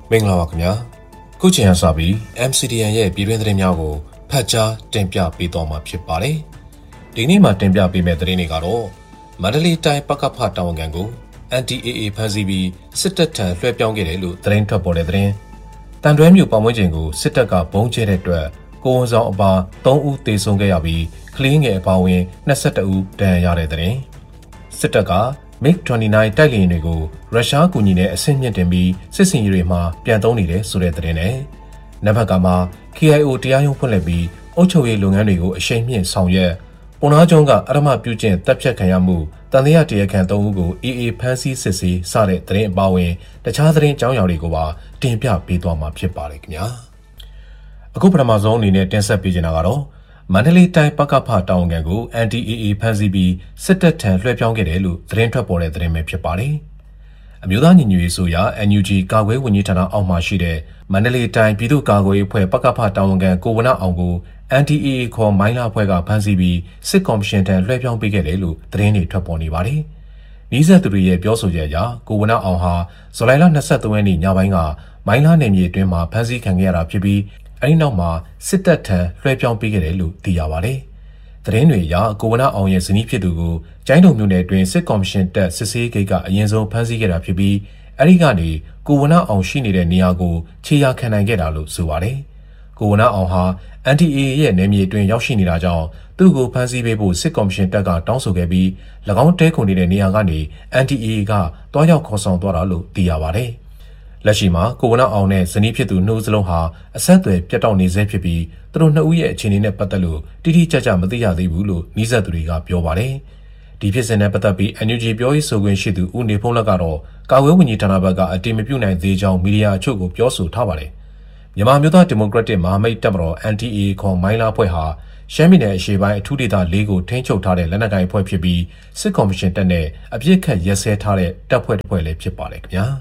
မင်္ဂလာပါခင်ဗျာခုချိန်ရစပြီး MCDN ရဲ့ပြည်တွင်းသတင်းများကိုဖတ်ကြားတင်ပြပေးသွားမှာဖြစ်ပါတယ်ဒီနေ့မှာတင်ပြပေးမယ့်သတင်းတွေကတော့မန္တလေးတိုင်းပကဖတာဝန်ခံကို NDAA ဖမ်းဆီးပြီးစစ်တပ်ထံလွှဲပြောင်းခဲ့တယ်လို့သတင်းထွက်ပေါ်တဲ့သတင်းတန်တွဲမြို့ပတ်ဝန်းကျင်ကိုစစ်တပ်ကဘုံကျဲတဲ့အတွက်ကိုဝန်ဆောင်အပါ3ဦးသေဆုံးခဲ့ရပြီးကလေးငယ်အပါအဝင်22ဦးဒဏ်ရာရတဲ့သတင်းစစ်တပ်ကMiG-29 တိုက်လေယာဉ်တွေကိုရုရှားကူညီနဲ့အဆင့်မြင့်တင်ပြီးစစ်စင်ရေးတွေမှာပြန်သုံးနေတယ်ဆိုတဲ့သတင်းနဲ့နံပါတ်ကမှာ KIO တရားရုံးဖွင့်လှစ်ပြီးအုပ်ချုပ်ရေးလုပ်ငန်းတွေကိုအရှိန်မြင့်ဆောင်ရွက်ပုံနာကျွန်းကအရမပြုကျင့်တပ်ဖြတ်ခံရမှုတန်တရားတရားခံ3ဦးကို AA ဖမ်းဆီးစစ်ဆေးစတဲ့သတင်းအပါအဝင်တခြားသတင်းအကြောင်းအရာတွေကိုပါတင်ပြပေးသွားမှာဖြစ်ပါတယ်ခင်ဗျာအခုပထမဆုံးအနေနဲ့တင်ဆက်ပေးချင်တာကတော့မန္တလေးတိုင်းပကဖတာဝန်ခံကို NDAA ဖမ်းဆီးပြီးစစ်တပ်ထံလွှဲပြောင်းခဲ့တယ်လို့သတင်းထွက်ပေါ်တဲ့သတင်းပဲဖြစ်ပါတယ်။အမျိုးသားညီညွတ်ရေးဆိုရာ NUG ကာကွယ်ဝန်ကြီးဌာနအောက်မှာရှိတဲ့မန္တလေးတိုင်းပြည်သူ့ကာကွယ်ရေးအဖွဲ့ပကဖတာဝန်ခံကိုဝဏအောင်ကို NDAA ခေါ်မိုင်းလာအဖွဲ့ကဖမ်းဆီးပြီးစစ်ကော်မရှင်ထံလွှဲပြောင်းပေးခဲ့တယ်လို့သတင်းတွေထွက်ပေါ်နေပါတယ်။နီးစပ်သူတွေရဲ့ပြောဆိုချက်အရကိုဝဏအောင်ဟာဇူလိုင်လ23ရက်နေ့ညပိုင်းကမိုင်းလာနယ်မြေအတွင်းမှာဖမ်းဆီးခံခဲ့ရတာဖြစ်ပြီးအဲဒီနောက်မှာစစ်တပ်ထံလွှဲပြောင်းပေးခဲ့တယ်လို့သိရပါတယ်။သတင်းတွေအရကိုဝဏအောင်ရဲ့ဇနီးဖြစ်သူကိုကျိုင်းတုံမြို့နယ်အတွင်းစစ်ကော်မရှင်တပ်စစ်ဆေးဂိတ်ကအရင်ဆုံးဖမ်းဆီးခဲ့တာဖြစ်ပြီးအဲဒီကနေကိုဝဏအောင်ရှိနေတဲ့နေရာကိုခြေရာခံနိုင်ခဲ့တာလို့ဆိုပါတယ်။ကိုဝဏအောင်ဟာ NDAA ရဲ့နယ်မြေအတွင်းရောက်ရှိနေတာကြောင့်သူ့ကိုဖမ်းဆီးပေးဖို့စစ်ကော်မရှင်တပ်ကတောင်းဆိုခဲ့ပြီး၎င်းတဲခုန်နေတဲ့နေရာကနေ NDAA ကတွားရောက်ခေါ်ဆောင်သွားတာလို့သိရပါတယ်။လက်ရှိမှာကိုဝဏအောင်နဲ့ဇနီးဖြစ်သူနှုတ်စလုံးဟာအဆက်အသွယ်ပြတ်တောက်နေဆဲဖြစ်ပြီးသူတို့နှစ်ဦးရဲ့အခြေအနေနဲ့ပတ်သက်လို့တိတိကျကျမသိရသေးဘူးလို့နှီးစပ်သူတွေကပြောပါတယ်။ဒီဖြစ်စဉ်နဲ့ပတ်သက်ပြီး NUG ပြောရေးဆိုခွင့်ရှိသူဦးနေဖုံးလက်ကတော့ကာကွယ်ဝန်ကြီးဌာနဘက်ကအတိမပြုနိုင်သေးကြောင်းမီဒီယာအချို့ကိုပြောဆိုထားပါတယ်။မြန်မာမျိုးသားဒီမိုကရက်တစ်မဟာမိတ်တပ်မတော် NDAA ခေါ်မိုင်းလာအဖွဲ့ဟာရှမ်းပြည်နယ်အရှေ့ပိုင်းအထူးဒေသ၄ကိုထိန်းချုပ်ထားတဲ့လက်နက်ကိုင်အဖွဲ့ဖြစ်ပြီးစစ်ကော်မရှင်တပ်နဲ့အပြစ်ခတ်ရက်စဲထားတဲ့တပ်ဖွဲ့တစ်ဖွဲ့လည်းဖြစ်ပါတယ်ခင်ဗျာ။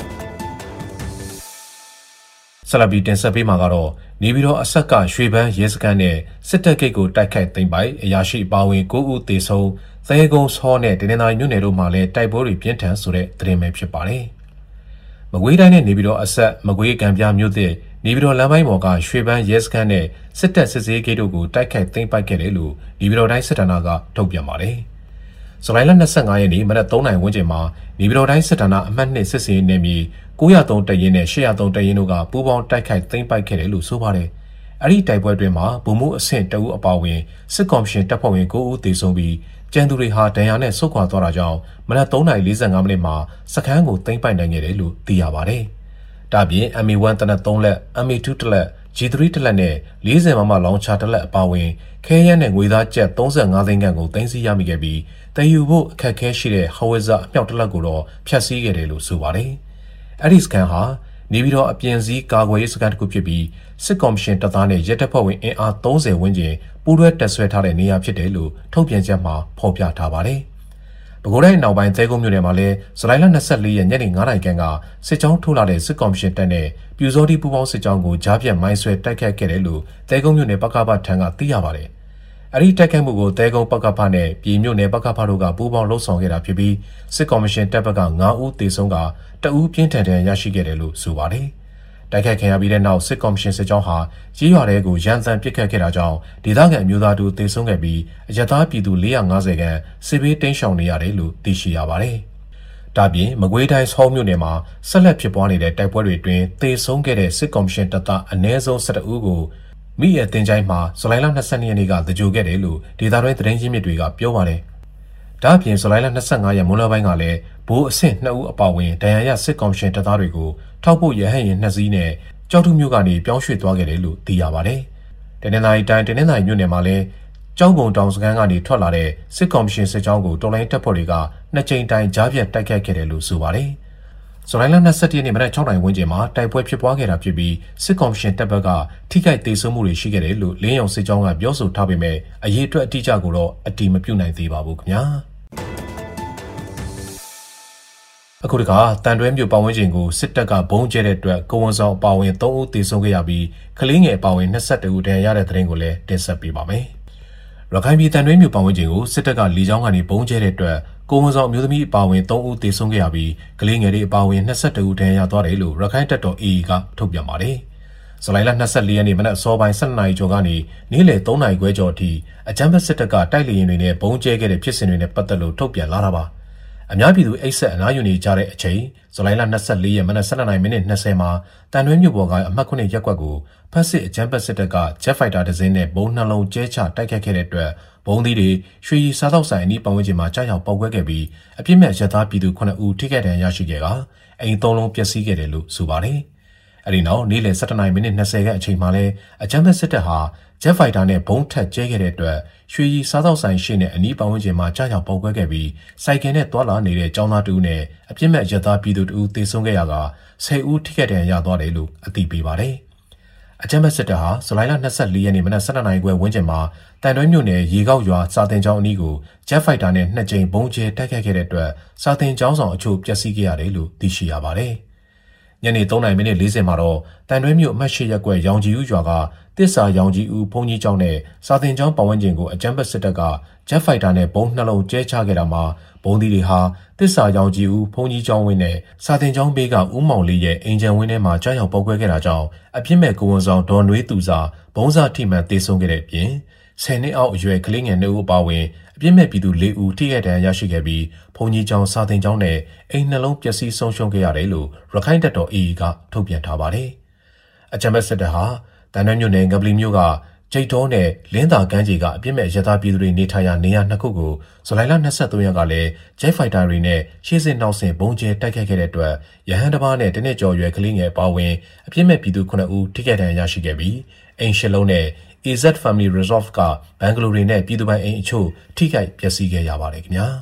ဆလဘီတင်ဆက်ပေးမှာကတော့နေပြည်တော်အဆက်ကရွှေပန်းရဲစခန်းနဲ့စစ်တပ်ဂိတ်ကိုတိုက်ခိုက်သိမ်းပိုက်အရာရှိအပါအဝင်9ဦးသေဆုံးသဲကုန်းစောနဲ့ဒင်းနာမြို့နယ်တို့မှာလည်းတိုက်ပွဲတွေပြင်းထန်ဆိုတဲ့သတင်းပဲဖြစ်ပါတယ်။မကွေးတိုင်းနဲ့နေပြည်တော်အဆက်မကွေးကံပြမြို့သစ်နေပြည်တော်လမ်းပိုင်းပေါ်ကရွှေပန်းရဲစခန်းနဲ့စစ်တပ်စစ်ဆေးဂိတ်တို့ကိုတိုက်ခိုက်သိမ်းပိုက်ခဲ့တယ်လို့နေပြည်တော်တိုင်းစစ်ဌာနကထုတ်ပြန်ပါတယ်။ဇူလိုင်လ25ရက်နေ့မနက်3နာရီဝန်းကျင်မှာနေပြည်တော်တိုင်းစစ်ဌာနအမှတ်2စစ်ဆေးနယ်မြေ903တရင်နဲ့803တရင်တို့ကပူးပေါင်းတိုက်ခိုက်သိမ်းပိုက်ခဲ့တယ်လို့ဆိုပါတယ်။အဲ့ဒီတိုက်ပွဲတွင်မှာဗိုလ်မှူးအဆင့်တအုပ်အပါအဝင်စစ်ကော်မရှင်တပ်ဖွဲ့ဝင်9ဦးသေဆုံးပြီးကျန်သူတွေဟာဒဏ်ရာနဲ့ဆုတ်ခွာသွားတာကြောင့်မနက်3:45မိနစ်မှာစခန်းကိုသိမ်းပိုက်နိုင်ခဲ့တယ်လို့သိရပါတယ်။ဒါပြင် MA1 တနက်3လက် MA2 တလက် G3 တလက်နဲ့40မမလောင်ချာတလက်အပါအဝင်ခဲယမ်းနဲ့ငွေသားကျပ်35သိန်းခန့်ကိုသိမ်းဆည်းရမိခဲ့ပြီးတည်ယူဖို့အခက်အခဲရှိတဲ့ဟဝဇာအမြောက်တလက်ကိုတော့ဖျက်ဆီးခဲ့တယ်လို့ဆိုပါတယ်။အဲ့ဒီစခန်းဟာနေပြည်တော်အပြင်စည်းကာကွယ်ရေးစခန်းတစ်ခုဖြစ်ပြီးစစ်ကော်မရှင်တပ်သားနဲ့ရဲတပ်ဖွဲ့ဝင်အင်အား30ဝန်းကျင်ပူးတွဲတပ်ဆွဲထားတဲ့နေရာဖြစ်တယ်လို့ထုတ်ပြန်ချက်မှာဖော်ပြထားပါတယ်။ပဲခူးတိုင်းနောက်ပိုင်းသဲကုန်းမြို့နယ်မှာလည်းဇူလိုင်လ24ရက်ညနေ9:00နာရီခန့်ကစစ်ကြောင်းထိုးလာတဲ့စစ်ကော်မရှင်တပ်နဲ့ပြူစောတိပူးပေါင်းစစ်ကြောင်းကိုကြားပြတ်မိုင်းဆွဲတိုက်ခတ်ခဲ့တယ်လို့သဲကုန်းမြို့နယ်ပကဖထံကသိရပါတယ်။အဲ့ဒီတိုက်ခိုက်မှုကိုသဲကုန်းပကဖနဲ့ပြည်မြို့နယ်ပကဖတို့ကပူးပေါင်းလှုပ်ဆောင်ခဲ့တာဖြစ်ပြီးစစ်ကော်မရှင်တပ်ဘက်က9ဦးသေဆုံးကတအူးပြင်းထန်ထန်ရရှိခဲ့တယ်လို့ဆိုပါတယ်။တိုက်ခိုက်ခံရပြီးတဲ့နောက်စစ်ကော်မရှင်စစ်ကြောင်းဟာရေးရွာတွေကိုရန်စံပစ်ခတ်ခဲ့တာကြောင့်ဒေသခံအမျိုးသားတို့သေဆုံးခဲ့ပြီးအရသားပြည်သူ450ခန့်စစ်ဘေးတိမ်းရှောင်နေရတယ်လို့သိရှိရပါတယ်။ဒါပြင်မကွေးတိုင်းဆောင်းမြို့နယ်မှာဆက်လက်ဖြစ်ပွားနေတဲ့တိုက်ပွဲတွေအတွင်းသေဆုံးခဲ့တဲ့စစ်ကော်မရှင်တပ်သားအနည်းဆုံး12ဦးကိုမိရဲ့တင်ချိုင်းမှာဇူလိုင်လ22ရက်နေ့ကသကြိုခဲ့တယ်လို့ဒေသတွင်းသတင်းရင်းမြစ်တွေကပြောပါတယ်။ဒါ့အပြင်ဇူလိုင်လ25ရက်မွန်းလွဲပိုင်းကလည်းဘိုးအဆင့်2ဦးအပါအဝင်ဒဏ်ရာရစစ်ကော်မရှင်တပ်သားတွေကိုထောက်ပို့ရဟတ်ယာဉ်2စီးနဲ့ကြောက်ထုမြို့ကနေပြောင်းရွှေ့သွားခဲ့တယ်လို့သိရပါတယ်။တနင်္လာရီတိုင်းတနင်္လာရီမြို့နယ်မှာလည်းကျောင်းပုံတောင်စခန်းကနေထွက်လာတဲ့စစ်ကော်မရှင်စစ်ကြောင်းကိုတော်လိုင်းတပ်ဖွဲ့တွေက2ကြိမ်တိုင်ကြားပြတ်တိုက်ခိုက်ခဲ့တယ်လို့ဆိုပါတယ်။ဇူလိုင်လ21ရက်နေ့မနက်6:00နာရီဝန်းကျင်မှာတိုက်ပွဲဖြစ်ပွားခဲ့တာဖြစ်ပြီးစစ်ကော်မရှင်တပ်ဘက်ကထိခိုက်ဒေဆုံးမှုတွေရှိခဲ့တယ်လို့လင်းရုံစစ်ကြောင်းကပြောဆိုထားပေမဲ့အရေးအတွက်အတိအကျကိုတော့အတည်မပြုနိုင်သေးပါဘူးခင်ဗျာ။အခုတခါတန်တွဲမြို့ပတ်ဝန်းကျင်ကိုစစ်တပ်ကဘုံကျဲတဲ့အတွက်ကိုဝန်ဆောင်အပါအဝင်3ဦးသေဆုံးခဲ့ရပြီးကလေးငယ်အပါအဝင်22ဦးဒဏ်ရာရတဲ့သတင်းကိုလည်းတင်ဆက်ပေးပါမယ်။ရခိုင်ပြည်တန်တွဲမြို့ပတ်ဝန်းကျင်ကိုစစ်တပ်ကလေကြောင်းကနေဘုံကျဲတဲ့အတွက်ကိုဝန်ဆောင်မျိုးသမီးအပါဝင်3ဦးသေဆုံးခဲ့ရပြီးကလေးငယ်တွေအပါဝင်22ဦးဒဏ်ရာရသွားတယ်လို့ရခိုင်တပ်တော် AA ကထုတ်ပြန်ပါတယ်။ဇူလိုင်လ24ရက်နေ့မနက်အစောပိုင်း12နာရီကျော်ကနေနေ့လယ်3နာရီခွဲကျော်အထိအကြမ်းဖက်စစ်တပ်ကတိုက်လေယာဉ်တွေနဲ့ပုံကျဲခဲ့တဲ့ဖြစ်စဉ်တွေနဲ့ပတ်သက်လို့ထုတ်ပြန်လာတာပါ။အများပြည်သူအိတ်ဆက်အနားယူနေကြတဲ့အချိန်ဇူလိုင်လ24ရက်မနက်12နာရီမိနစ်20မှာတန်တွဲမြို့ပေါ်ကအမှတ်9ရပ်ကွက်ကိုဖက်စစ်အကြမ်းဖက်စစ်တပ်ကဂျက်ဖိုက်တာတစ်စင်းနဲ့ဘုံနှလုံးကျဲချတိုက်ခတ်ခဲ့တဲ့အတွက်ဘုံသီးတွေရွှေရည်စားသောက်ဆိုင်အနီးပတ်ဝန်းကျင်မှာကြားရောက်ပေါက်ကွဲခဲ့ပြီးအပြစ်မဲ့ရပ်သားပြည်သူ9ဦးထိခိုက်ဒဏ်ရာရရှိခဲ့ကအိမ်3လုံးပျက်စီးခဲ့တယ်လို့ဆိုပါတယ်။အဲဒီနောက်နေ့လယ်17နာရီမိနစ်20ခန့်အချိန်မှာလဲအကြမ်းဖက်စစ်တပ်ဟာဂျက်ဖိုက်တာနဲ့ဘုံထက်ကျဲခဲ့တဲ့အတွက်ရွှေရည်စားသောက်ဆိုင်ရှိတဲ့အနီးပတ်ဝန်းကျင်မှာကြားရောက်ပေါက်ကွဲခဲ့ပြီးစိုက်ကယ်နဲ့တွာလာနေတဲ့ကျောင်းသား2ဦးနဲ့အပြစ်မဲ့ရပ်သားပြည်သူ2ဦးသေဆုံးခဲ့ရက10ဦးထိခိုက်ဒဏ်ရာရသွားတယ်လို့အသိပေးပါတယ်။အကြမ်းဖက်စစ်တပ်ဟာဇူလိုင်လ24ရက်နေ့မနက်7:00နာရီခွဲဝန်းကျင်မှာတန်တွဲမြို့နယ်ရေကောက်ရွာစာတင်ကျောင်းအနီးကိုဂျက်ဖိုက်တာနဲ့2ကြိမ်ဘုံကျဲတိုက်ခိုက်ခဲ့တဲ့အတွက်စာတင်ကျောင်းဆောင်အချို့ပျက်စီးခဲ့ရတယ်လို့သိရှိရပါတယ်။ညနေ3:40မှာတော့တန်တွဲမြို့အမှတ်8ရပ်ကွက်ရောင်ကြီးဦးရွာကတစ္ဆာရောင်ကြီးဦးဘုံကြီးကျောင်းနဲ့စာတင်ကျောင်းပတ်ဝန်းကျင်ကိုအကြမ်းဖက်စစ်တပ်ကဂျက်ဖိုက်တာနဲ့ဘုံနှလုံးကျဲချခဲ့တာမှာဘုံသီးတွေဟာတစ္ဆာရောင်ကြီးဦးဘုံကြီးကျောင်းဝင်းနဲ့စာတင်ကျောင်းဘေးကဦးမောင်လေးရဲ့အင်ဂျင်ဝင်းထဲမှာကြားရောက်ပေါက်ကွဲခဲ့တာကြောင့်အပြစ်မဲ့ကိုဝန်ဆောင်ဒေါ်နွေးသူစာဘုံစာထိမှန်သေဆုံးခဲ့တဲ့အပြင်10နှစ်အောက်အရွယ်ကလေးငယ်2ဦးအပါအဝင်အပြစ်မဲ့ပြည်သူ4ဦးထိခိုက်ဒဏ်ရာရရှိခဲ့ပြီးဘုံကြီးကျောင်းစာတင်ကျောင်းနဲ့အိမ်နှလုံးပျက်စီးဆုံးရှုံးခဲ့ရတယ်လို့ရခိုင်တပ်တော် AA ကထုတ်ပြန်ထားပါတယ်။အကြမ်းဖက်စစ်တပ်ဟာတန်တွဲမြို့နယ်ငပလီမြို့ကကျိတ်တော်နဲ့လင်းသာကမ်းခြေကအပြစ်မဲ့ရသားပြည်သူတွေနေထိုင်ရာနေရာ2ခုကိုဇူလိုင်လ23ရက်ကလည်းဂျက်ဖိုက်တာတွေနဲ့ရှေ့စစ်နောက်ဆင်ဘုံကျဲတိုက်ခိုက်ခဲ့တဲ့အတွက်ရဟန်းတစ်ပါးနဲ့တနစ်ကျော်ရွယ်ကလေးငယ်ပါဝင်အပြစ်မဲ့ပြည်သူ9ဦးထိခိုက်ဒဏ်ရာရရှိခဲ့ပြီးအိမ်ရှစ်လုံးနဲ့ AZ Family Resort ကဘန်ဂလိုရီနဲ့ပြည်သူပိုင်အိမ်အချို့ထိခိုက်ပျက်စီးခဲ့ရပါတယ်ခင်ဗျာ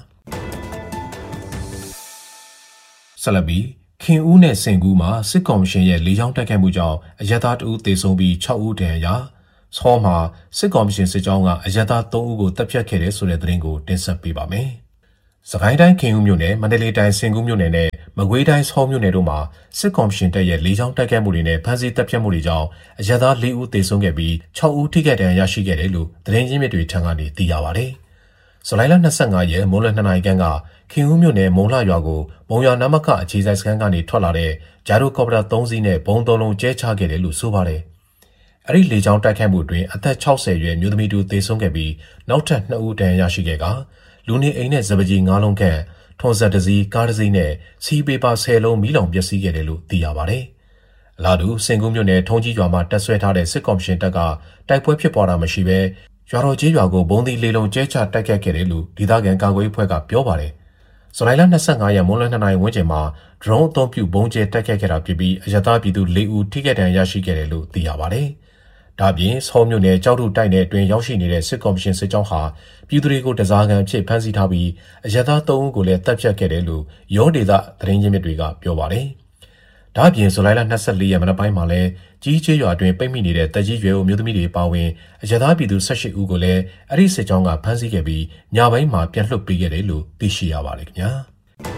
ဆလဘီခင်ဦးနဲ့စင်ကူးမှာစစ်ကော်မရှင်ရဲ့လေကြောင်းတိုက်ခိုက်မှုကြောင့်အရက်သား2ဦးသေဆုံးပြီး6ဦးဒဏ်ရာဆောမှာစစ်ကော်မရှင်စစ်ကြောင်းကအရက်သား3ဦးကိုတပ်ဖြတ်ခဲ့တဲ့ဆိုတဲ့သတင်းကိုတင်ဆက်ပေးပါမယ်။စကိုင်းတိုင်းခင်ဦးမြို့နယ်မန္တလေးတိုင်းစင်ကူးမြို့နယ်နဲ့မကွေးတိုင်းဆောမြို့နယ်တို့မှာစစ်ကော်မရှင်တပ်ရဲ့လေကြောင်းတိုက်ခိုက်မှုတွေနဲ့ဖမ်းဆီးတပ်ဖြတ်မှုတွေကြောင့်အရက်သား4ဦးသေဆုံးခဲ့ပြီး6ဦးထိခိုက်ဒဏ်ရာရရှိခဲ့တယ်လို့သတင်းရင်းမြစ်တွေထံကနေသိရပါဗျ။ဇူလိုင်လ25ရက်မိုးလယ်2နာရီခန့်ကခင်ဦးမြို့နယ်မုံလှရွာကိုဘုံရွာနမကအခြေစိုက်စခန်းကနေထွက်လာတဲ့ဂျာဒိုကော်ပတာ3စီးနဲ့ဘုံ3လုံးကျဲချခဲ့တယ်လို့ဆိုပါတယ်။အဲ့ဒီလေကြောင်းတိုက်ခိုက်မှုတွင်အသက်60ရွယ်မျိုးသမီးတူသေဆုံးခဲ့ပြီးနောက်ထပ်2ဦးဒဏ်ရာရရှိခဲ့ကလူနေအိမ်နဲ့စပကြီး9လုံးခန့်ထွန်ဆက်တစ်စီးကားတစ်စီးနဲ့စီးပေပါ10လုံးမီးလောင်ပျက်စီးခဲ့တယ်လို့သိရပါတယ်။အလားတူစင်ကူးမြို့နယ်ထုံးကြီးရွာမှာတပ်ဆွဲထားတဲ့စစ်ကော်မရှင်တပ်ကတိုက်ပွဲဖြစ်ပေါ်တာမရှိဘဲရွာတော်ကြီးရွာကိုဘုံသီးလေးလုံးကျဲချတိုက်ခိုက်ခဲ့တယ်လို့ဒေသခံကာကွယ်ရေးအဖွဲ့ကပြောပါတယ်။ဇူလိုင်လ25ရက်မိုးလယ်2နာရီဝန်းကျင်မှာဒရုန်းအုံပြုဘုံကျဲတိုက်ခိုက်ခဲ့တာဖြစ်ပြီးအရသာပြည်သူ4ဦးထိခိုက်ဒဏ်ရာရရှိခဲ့တယ်လို့သိရပါတယ်။ဒါပြင်ဆောမြို့နယ်ကြောက်ထုတိုက်နယ်အတွင်းရောက်ရှိနေတဲ့စစ်ကော်မရှင်စစ်ကြောင်းဟာပြည်သူတွေကိုတစားကန်အဖြစ်ဖမ်းဆီးထားပြီးအရသာ3ဦးကိုလည်းတပ်ဖြတ်ခဲ့တယ်လို့ရောဒေသသတင်းရင်းမြစ်တွေကပြောပါတယ်။ဒါပြင်ဇူလိုင်လ24ရက်မနက်ပိုင်းမှာလည်းကြီးကျေးရွာအတွင်းပိတ်မိနေတဲ့တကြီးရွယ်အမျိုးသမီးတွေပါဝင်အရသာပြည်သူ18ဦးကိုလည်းအဲ့ဒီစစ်ကြောင်းကဖမ်းဆီးခဲ့ပြီးညပိုင်းမှာပြန်လွှတ်ပေးခဲ့တယ်လို့သိရှိရပါတယ်ခင်ဗျာ။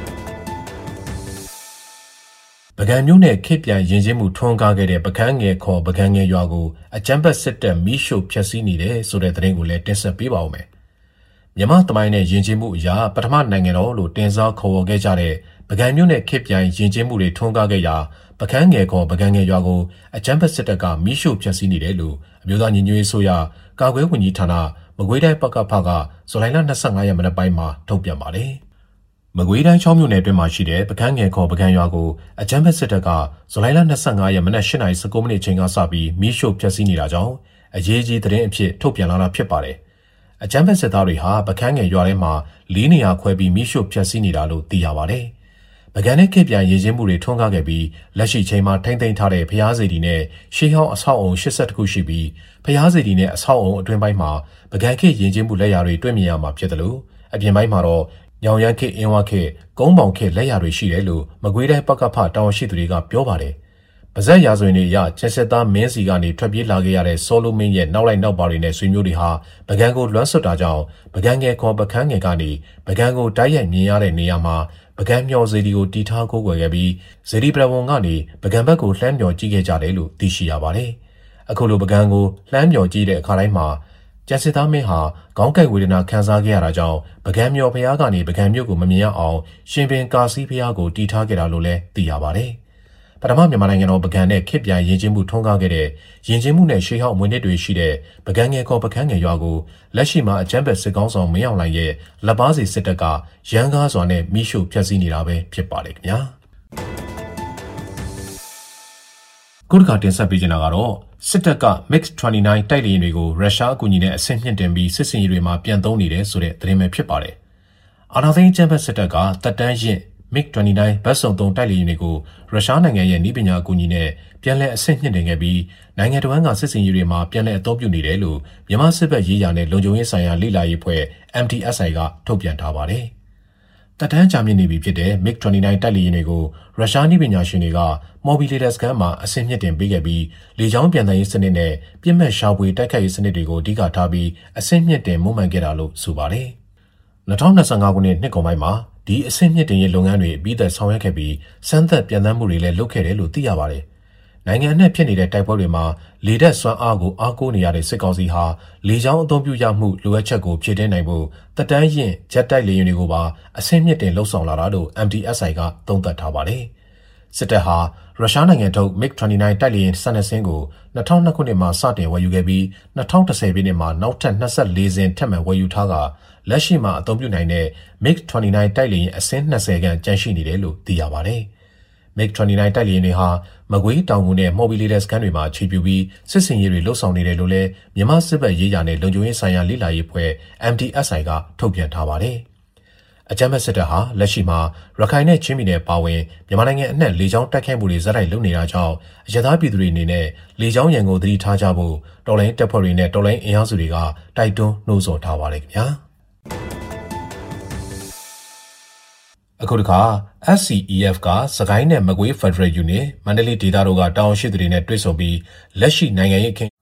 ပကံမျိုးနဲ့ခေပြန်ရင်ချင်းမှုထွန်းကားခဲ့တဲ့ပကန်းငယ်ခေါ်ပကန်းငယ်ရွာကိုအကြမ်းဖက်စစ်တပ်မီးရှို့ဖျက်ဆီးနေတယ်ဆိုတဲ့သတင်းကိုလည်းတင်ဆက်ပေးပါဦးမယ်။မြန်မာသမိုင်းနဲ့ရင်ချင်းမှုအရာပထမနိုင်ငံတော်လို့တင်စားခေါ်ဝေါ်ခဲ့ကြတဲ့ပကံမျိုးနဲ့ခေပြန်ရင်ချင်းမှုတွေထွန်းကားခဲ့ရာပကန်းငယ်ခေါ်ပကန်းငယ်ရွာကိုအကြမ်းဖက်စစ်တပ်ကမီးရှို့ဖျက်ဆီးနေတယ်လို့အမျိုးသားညီညွတ်ရေးအစိုးရကာကွယ်ဝန်ကြီးဌာနမကွေးတိုင်းပကဖကဇူလိုင်လ25ရက်မနက်ပိုင်းမှာထုတ်ပြန်ပါတယ်။မကွေးတိုင်း6မြို့နယ်အတွင်းမှာရှိတဲ့ပကန်းငယ်ခေါ်ပကန်းရွာကိုအကြမ်းဖက်စစ်တပ်ကဇူလိုင်လ25ရက်မနက်8:19မိနစ်ချိန်ကစပြီးမီးရှို့ဖျက်ဆီးနေတာကြောင့်အရေးကြီးသတင်းအဖြစ်ထုတ်ပြန်လာတာဖြစ်ပါတယ်။အကြမ်းဖက်စစ်သားတွေဟာပကန်းငယ်ရွာထဲမှာ4နေရာခွဲပြီးမီးရှို့ဖျက်ဆီးနေတာလို့သိရပါတယ်။ပကန်းနဲ့ခေပြန်ရေချင်းမှုတွေထွန်းကားခဲ့ပြီးလက်ရှိချိန်မှာထိမ့်သိမ်းထားတဲ့ဖျားစီတီနဲ့ရှေးဟောင်းအဆောက်အုံ80ခုရှိပြီးဖျားစီတီနဲ့အဆောက်အုံအတွင်းပိုင်းမှာပကန်းခေရင်ချင်းမှုလက်ရာတွေတွေ့မြင်ရမှာဖြစ်တယ်လို့အပြင်ပိုင်းမှာတော့ညောင်ရမ်းခေအင်းဝခေကုန်းပေါင်ခေလက်ရာတွေရှိတယ်လို့မကွေးတိုင်းပကဖတာဝန်ရှိသူတွေကပြောပါတယ်။ပါဇက်ရာဇဝင်တွေအရကျက်ဆက်သားမင်းစီကနေထွက်ပြေးလာခဲ့ရတဲ့ဆောလိုမင်းရဲ့နောက်လိုက်နောက်ပါတွေနဲ့ဆွေမျိုးတွေဟာပကံကိုလွှမ်းဆွတ်တာကြောင့်ပကံငယ်ခေါ်ပကန်းငယ်ကနေပကံကိုတိုက်ရိုက်မြင်ရတဲ့နေရာမှာပကံမျောစေတီကိုတီထားကိုးကွယ်ခဲ့ပြီးစေတီပရဝုံကနေပကံဘက်ကိုလှမ်းမျောကြည့်ခဲ့ကြတယ်လို့သိရှိရပါတယ်။အခုလိုပကံကိုလှမ်းမျောကြည့်တဲ့အခါတိုင်းမှာကျန်စစ်သားမင်းဟာခေါင်းကိုက်ဝေဒနာခံစားခဲ့ရတာကြောင့်ပကံမြော်ဖျားကနေပကံမြို့ကိုမမြင်ရအောင်ရှင်ပင်ကာစီဖျားကိုတီထားခဲ့တာလို့လည်းသိရပါတယ်။ပထမမြန်မာနိုင်ငံတော်ပကံနဲ့ခေတ်ပြိုင်ရင်ကျင်းမှုထွန်းကားခဲ့တဲ့ရင်ကျင်းမှုနဲ့ရှေးဟောက်မွေးနေ့တွေရှိတဲ့ပကံငယ်ခေါ်ပကံငယ်ရွာကိုလက်ရှိမှာအကြမ်းဖက်စစ်ကောင်းဆောင်မင်းအောင်လှိုင်ရဲ့လက်ပါစီစစ်တပ်ကရန်ကားစွာနဲ့မိရှုဖျက်ဆီးနေတာပဲဖြစ်ပါတယ်ခင်ဗျာ။ခုတစ်ခါတင်ဆက်ပေးချင်တာကတော့စစ်တပ်က MiG-29 တိုက်လေယာဉ်တွေကိုရုရှားအကူအညီနဲ့အဆင့်မြင့်တင်ပြီးစစ်စင်ရေးတွေမှာပြန်သုံးနေတယ်ဆိုတဲ့သတင်းပဲဖြစ်ပါတယ်။အာဏာသိမ်းကျန်းဖက်စစ်တပ်ကတပ်တန်းရင့် MiG-29 ဘတ်စုံ3တိုက်လေယာဉ်တွေကိုရုရှားနိုင်ငံရဲ့နည်းပညာအကူအညီနဲ့ပြန်လည်အဆင့်မြင့်တင်ခဲ့ပြီးနိုင်ငံတော်ကစစ်စင်ရေးတွေမှာပြန်လည်အသုံးပြုနေတယ်လို့မြန်မာစစ်ဘက်ရေးရာနဲ့လုံခြုံရေးဆိုင်ရာလေ့လာရေးအဖွဲ့ MTSI ကထုတ်ပြန်ထားပါတယ်။တပ်တန်းကြာမြင့်နေပြီဖြစ်တဲ့ MiG-29 တိုက်လေယာဉ်တွေကိုရုရှားနည်းပညာရှင်တွေကမော်ဘီလေဒါစကန်မှာအဆင့်မြင့်တင်ပေးခဲ့ပြီးလေကြောင်းပြန်တမ်းရေးစနစ်နဲ့ပြစ်မှတ်ရှာဖွေတိုက်ခိုက်ရေးစနစ်တွေကိုအဓိကထားပြီးအဆင့်မြင့်တင်မွမ်းမံခဲ့တာလို့ဆိုပါတယ်။2025ခုနှစ်နှစ်ကုန်ပိုင်းမှာဒီအဆင့်မြင့်တင်ရေးလုပ်ငန်းတွေအပြီးသက်ဆောင်ရွက်ခဲ့ပြီးစမ်းသပ်ပြန်တမ်းမှုတွေလည်းလုပ်ခဲ့တယ်လို့သိရပါတယ်။နိုင်ငံအနှံ့ဖြစ်နေတဲ့တိုက်ပွဲတွေမှာလေတပ်စွမ်းအားကိုအားကိုးနေရတဲ့စစ်ကောင်စီဟာလေကြောင်းအသုံးပြုရမှုလိုအပ်ချက်ကိုဖြည့်တင်းနိုင်ဖို့တပ်တန်းရင်ဂျက်တိုက်လေယာဉ်တွေကိုပါအဆင့်မြင့်တင်လှုပ်ဆောင်လာတာလို့ MTSI ကသုံးသပ်ထားပါတယ်။စစ်တပ်ဟာရုရှားနိုင်ငံထုတ် MiG-29 တိုက်လေယာဉ်12စင်းကို2002ခုနှစ်မှာစတင်ဝယ်ယူခဲ့ပြီး2010ပြည့်နှစ်မှာနောက်ထပ်24စင်းထပ်မံဝယ်ယူထားကလက်ရှိမှာအသုံးပြုနိုင်တဲ့ MiG-29 တိုက်လေယာဉ်အစင်း20ခန့်ကျန်ရှိနေတယ်လို့သိရပါတယ်။ MiG-29 တိုက်လေယာဉ်တွေဟာမကွေးတောင်ငူနဲ့မော်ဘီလီလက်စကန်တွေမှာခြေပြုပြီးစစ်စင်ရေးတွေလှုပ်ဆောင်နေတယ်လို့လည်းမြန်မာစစ်ဘက်ရေးရာနဲ့လုံခြုံရေးဆိုင်ရာလေ့လာရေးအဖွဲ့ MTSI ကထုတ်ပြန်ထားပါတယ်။အကြမ်းဖက်စစ်တပ်ဟာလက်ရှိမှာရခိုင်နဲ့ချင်းပြည်နယ်ပါဝင်မြန်မာနိုင်ငံအနှံ့လေကြောင်းတိုက်ခိုက်မှုတွေဇက်တိုက်လုပ်နေတာကြောင့်အရသာပြည်သူတွေအနေနဲ့လေကြောင်းရန်ကိုသတိထားကြဖို့တော်လိုင်းတပ်ဖွဲ့တွေနဲ့တော်လိုင်းအင်အားစုတွေကတိုက်တွန်းနှိုးဆော်ထားပါတယ်ခင်ဗျာ။အခုတခါ SCEF ကစကိုင်းနဲ့မကွေး Federal Unit မန္တလေးဒေသတို့ကတာဝန်ရှိသူတွေနဲ့တွေ့ဆုံပြီးလက်ရှိနိုင်ငံရေးအခင်း